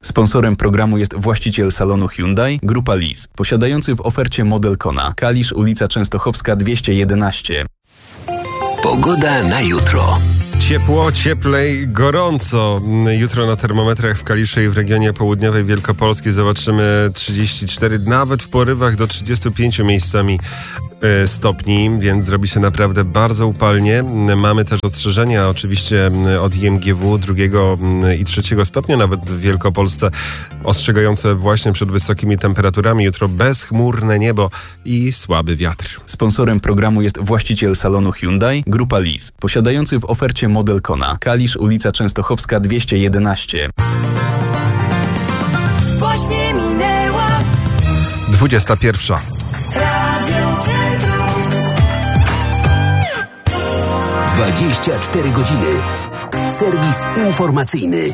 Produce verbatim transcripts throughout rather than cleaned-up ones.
Sponsorem programu jest właściciel salonu Hyundai, Grupa Lease, posiadający w ofercie model Kona. Kalisz, ulica Częstochowska dwieście jedenaście. Pogoda na jutro. Ciepło, cieplej, gorąco. Jutro na termometrach w Kaliszu i w regionie południowej Wielkopolski zobaczymy trzydzieści cztery, nawet w porywach do trzydziestu pięciu miejscami stopni, więc zrobi się naprawdę bardzo upalnie. Mamy też ostrzeżenia oczywiście od I M G W drugiego i trzeciego stopnia, nawet w Wielkopolsce, ostrzegające właśnie przed wysokimi temperaturami. Jutro bezchmurne niebo i słaby wiatr. Sponsorem programu jest właściciel salonu Hyundai, Grupa Lease, posiadający w ofercie model Kona. Kalisz, ulica Częstochowska dwieście jedenaście. Właśnie minęła dwudziesta pierwsza. dwadzieścia cztery godziny. Serwis informacyjny.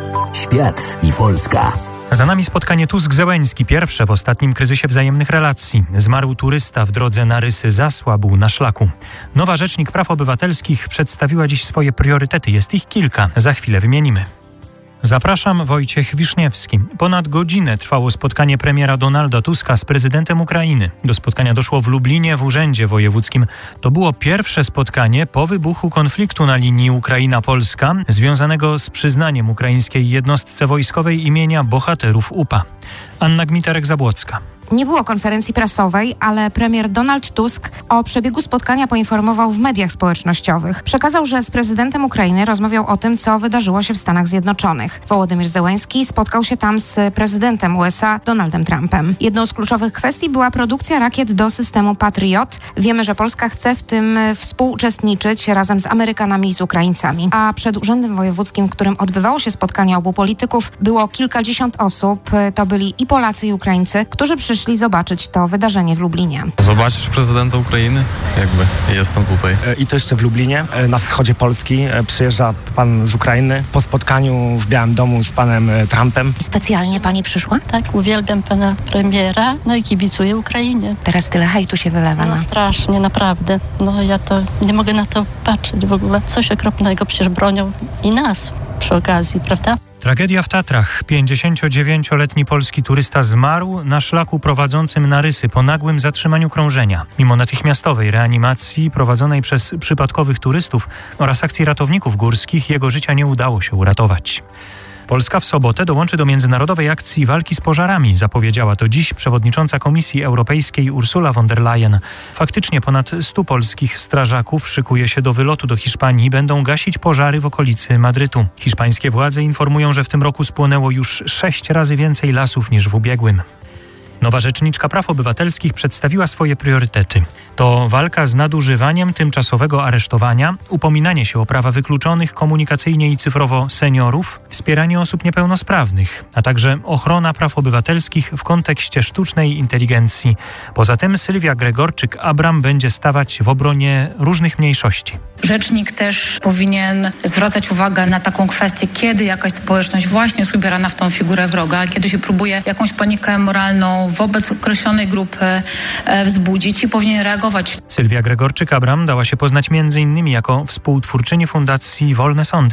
Świat i Polska. Za nami spotkanie Tusk-Zełenski, pierwsze w ostatnim kryzysie wzajemnych relacji. Zmarł turysta w drodze na Rysy, zasłabł na szlaku. Nowa rzecznik praw obywatelskich przedstawiła dziś swoje priorytety. Jest ich kilka. Za chwilę wymienimy. Zapraszam, Wojciech Wiszniewski. Ponad godzinę trwało spotkanie premiera Donalda Tuska z prezydentem Ukrainy. Do spotkania doszło w Lublinie w Urzędzie Wojewódzkim. To było pierwsze spotkanie po wybuchu konfliktu na linii Ukraina-Polska, związanego z przyznaniem ukraińskiej jednostce wojskowej imienia bohaterów U P A. Anna Gmiterek-Zabłocka. Nie było konferencji prasowej, ale premier Donald Tusk o przebiegu spotkania poinformował w mediach społecznościowych. Przekazał, że z prezydentem Ukrainy rozmawiał o tym, co wydarzyło się w Stanach Zjednoczonych. Wołodymyr Zełenski spotkał się tam z prezydentem U S A Donaldem Trumpem. Jedną z kluczowych kwestii była produkcja rakiet do systemu Patriot. Wiemy, że Polska chce w tym współuczestniczyć razem z Amerykanami i z Ukraińcami. A przed Urzędem Wojewódzkim, w którym odbywało się spotkanie obu polityków, było kilkadziesiąt osób. To byli i Polacy, i Ukraińcy, którzy przyszli zobaczyć to wydarzenie w Lublinie. Zobaczyć prezydenta Ukrainy? Jakby jestem tutaj. I to jeszcze w Lublinie, na wschodzie Polski. Przyjeżdża pan z Ukrainy po spotkaniu w Białym Domu z panem Trumpem. Specjalnie pani przyszła? Tak, uwielbiam pana premiera, no i kibicuję Ukrainie. Teraz tyle hejtu się wylewa. No strasznie, naprawdę. No ja to nie mogę na to patrzeć w ogóle. Coś okropnego, przecież bronią i nas przy okazji, prawda? Tragedia w Tatrach. pięćdziesięciodziewięcioletni polski turysta zmarł na szlaku prowadzącym na Rysy po nagłym zatrzymaniu krążenia. Mimo natychmiastowej reanimacji prowadzonej przez przypadkowych turystów oraz akcji ratowników górskich jego życia nie udało się uratować. Polska w sobotę dołączy do międzynarodowej akcji walki z pożarami. Zapowiedziała to dziś przewodnicząca Komisji Europejskiej Ursula von der Leyen. Faktycznie ponad stu polskich strażaków szykuje się do wylotu do Hiszpanii i będą gasić pożary w okolicy Madrytu. Hiszpańskie władze informują, że w tym roku spłonęło już sześć razy więcej lasów niż w ubiegłym. Nowa rzeczniczka praw obywatelskich przedstawiła swoje priorytety. To walka z nadużywaniem tymczasowego aresztowania, upominanie się o prawa wykluczonych komunikacyjnie i cyfrowo seniorów, wspieranie osób niepełnosprawnych, a także ochrona praw obywatelskich w kontekście sztucznej inteligencji. Poza tym Sylwia Gregorczyk-Abram będzie stawać w obronie różnych mniejszości. Rzecznik też powinien zwracać uwagę na taką kwestię, kiedy jakaś społeczność właśnie jest ubierana w tą figurę wroga, kiedy się próbuje jakąś panikę moralną wobec określonej grupy wzbudzić i powinien reagować. Sylwia Gregorczyk-Abram dała się poznać m.in. jako współtwórczyni Fundacji Wolne Sądy.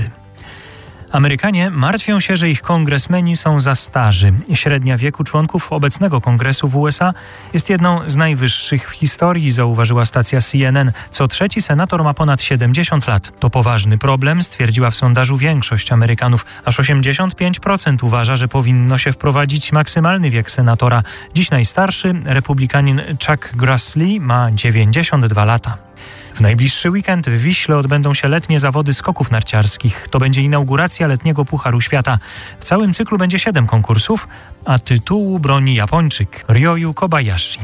Amerykanie martwią się, że ich kongresmeni są za starzy. Średnia wieku członków obecnego kongresu w U S A jest jedną z najwyższych w historii, zauważyła stacja C N N. Co trzeci senator ma ponad siedemdziesiąt lat. To poważny problem, stwierdziła w sondażu większość Amerykanów. Aż osiemdziesiąt pięć procent uważa, że powinno się wprowadzić maksymalny wiek senatora. Dziś najstarszy, republikanin Chuck Grassley, ma dziewięćdziesiąt dwa lata. W najbliższy weekend w Wiśle odbędą się letnie zawody skoków narciarskich. To będzie inauguracja letniego Pucharu Świata. W całym cyklu będzie siedem konkursów, a tytułu broni Japończyk Ryoyu Kobayashi.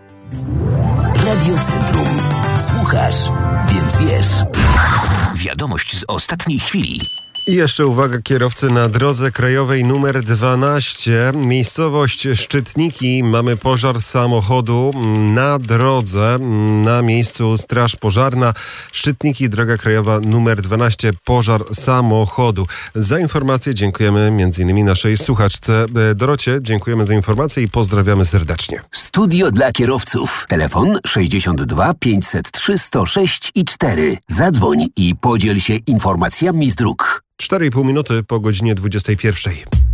Radio Centrum. Słuchasz, więc wiesz. Wiadomość z ostatniej chwili. I jeszcze uwaga kierowcy na drodze krajowej numer dwanaście. Miejscowość Szczytniki. Mamy pożar samochodu na drodze. Na miejscu straż pożarna. Szczytniki, droga krajowa numer dwanaście. Pożar samochodu. Za informację dziękujemy m.in. naszej słuchaczce Dorocie. Dziękujemy za informację i pozdrawiamy serdecznie. Studio dla kierowców. Telefon sześćdziesiąt dwa pięćset trzy sto sześć i cztery. Zadzwoń i podziel się informacjami z dróg. cztery i pół minuty po godzinie dwudziestej pierwszej.